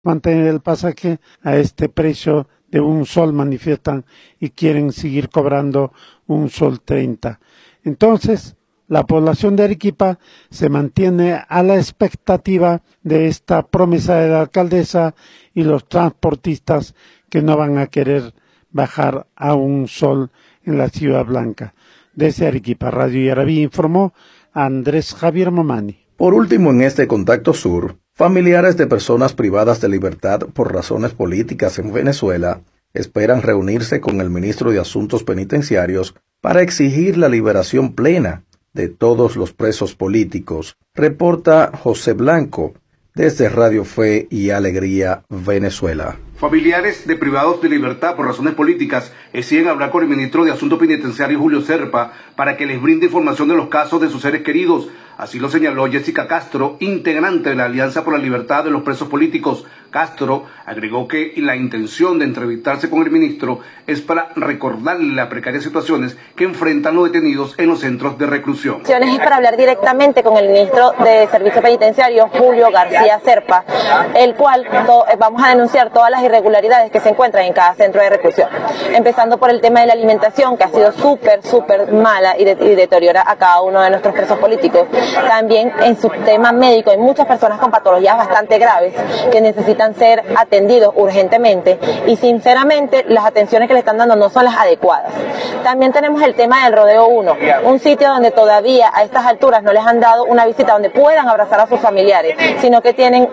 mantener el pasaje a este precio de 1 sol, manifiestan, y quieren seguir cobrando 1 sol 30. Entonces, la población de Arequipa se mantiene a la expectativa de esta promesa de la alcaldesa y los transportistas que no van a querer bajar a 1 sol en la Ciudad Blanca. Desde Arequipa, Radio Yarabí, informó Andrés Javier Momani. Por último, en este Contacto Sur, familiares de personas privadas de libertad por razones políticas en Venezuela esperan reunirse con el ministro de Asuntos Penitenciarios para exigir la liberación plena de todos los presos políticos, reporta José Blanco desde Radio Fe y Alegría, Venezuela. Familiares de privados de libertad por razones políticas exigen hablar con el ministro de Asuntos Penitenciarios, Julio Serpa, para que les brinde información de los casos de sus seres queridos. Así lo señaló Jessica Castro, integrante de la Alianza por la Libertad de los Presos Políticos. Castro agregó que la intención de entrevistarse con el ministro es para recordarle las precarias situaciones que enfrentan los detenidos en los centros de reclusión. Es para hablar directamente con el ministro de Servicio Penitenciario, Julio García Serpa, el cual vamos a denunciar todas las irregularidades que se encuentran en cada centro de reclusión. Empezando por el tema de la alimentación, que ha sido súper mala y deteriora a cada uno de nuestros presos políticos. También en su tema médico hay muchas personas con patologías bastante graves que necesitan ser atendidos urgentemente y sinceramente las atenciones que le están dando no son las adecuadas. También tenemos el tema del Rodeo 1, un sitio donde todavía a estas alturas no les han dado una visita donde puedan abrazar a sus familiares, sino que tienen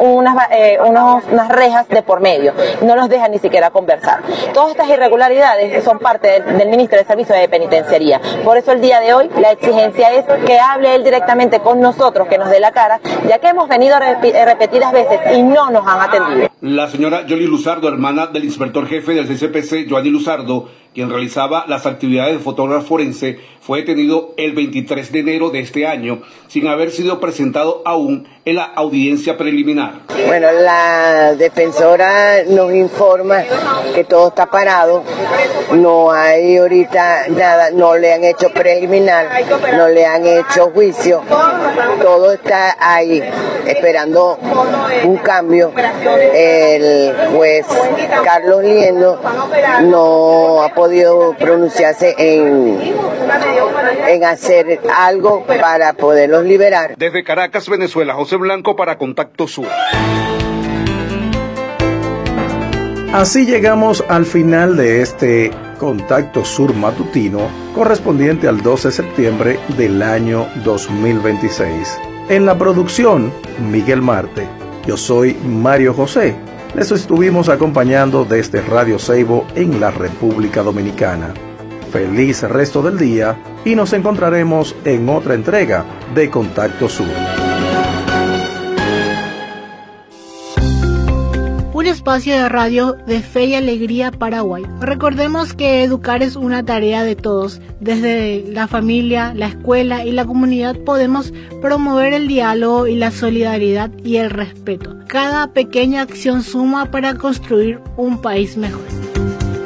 unas rejas de por medio, no los dejan ni siquiera conversar. Todas estas irregularidades son parte del ministro de Servicio de Penitenciaría. Por eso el día de hoy la exigencia es que hable él directamente con nosotros, que nos dé la cara, ya que hemos venido repetidas veces y no nos han atendido. La señora Yoli Luzardo, hermana del inspector jefe del CCPC, Joanny Luzardo, quien realizaba las actividades de fotógrafo forense, fue detenido el 23 de enero de este año, sin haber sido presentado aún en la audiencia preliminar. Bueno, la defensora nos informa que todo está parado, no hay ahorita nada, no le han hecho preliminar, no le han hecho juicio, todo está ahí, esperando un cambio. El juez Carlos Liendo no ha podido pronunciarse en hacer algo para poderlos liberar. Desde Caracas, Venezuela, José Blanco para Contacto Sur. Así llegamos al final de este Contacto Sur matutino correspondiente al 12 de septiembre del año 2026. En la producción, Miguel Marte. Yo soy Mario José. Les estuvimos acompañando desde Radio Seibo en la República Dominicana. Feliz resto del día y nos encontraremos en otra entrega de Contacto Sur. Un espacio de radio de Fe y Alegría, Paraguay. Recordemos que educar es una tarea de todos. Desde la familia, la escuela y la comunidad podemos promover el diálogo y la solidaridad y el respeto. Cada pequeña acción suma para construir un país mejor.